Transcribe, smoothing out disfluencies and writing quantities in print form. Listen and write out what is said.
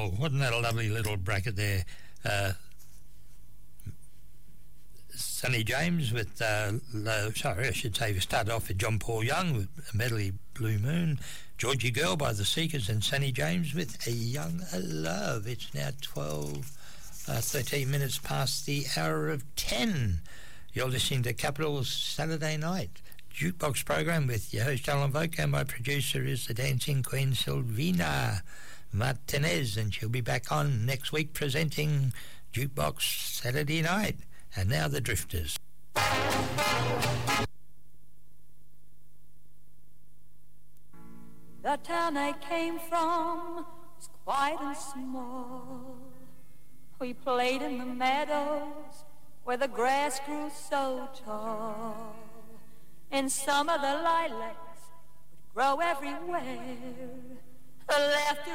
Well, wasn't that a lovely little bracket there? Sonny James with, I should say, we started off with John Paul Young with a medley Blue Moon, Georgie Girl by the Seekers, and Sonny James with A Young Love. It's now 13 minutes past the hour of 10. You're listening to Capital's Saturday Night Jukebox program with your host Alan Voke, and my producer is the dancing queen Silvina Martinez, and she'll be back on next week presenting Jukebox Saturday Night. And now the Drifters. The town I came from was quiet and small. We played in the meadows where the grass grew so tall. In summer the lilacs would grow everywhere. The laughter